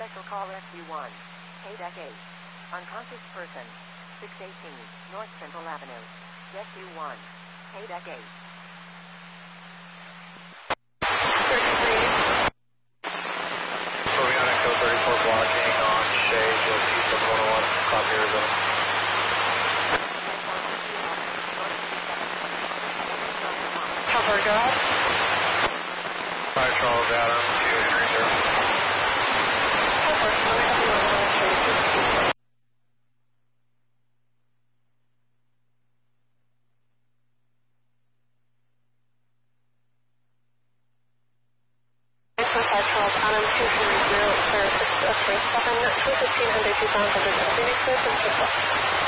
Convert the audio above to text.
Special call SU1. Deck 8. Unconscious person. 618 North Central Avenue. SU1. Deck 8. Moving on Echo 34 blocking on Shea, Gillespie, 701, copy Arizona. Cover, go ahead. Fire Charles Adam to Henry 0. Cover, Charles Adam 230, sir, 637, 215 under 2000, Phoenix,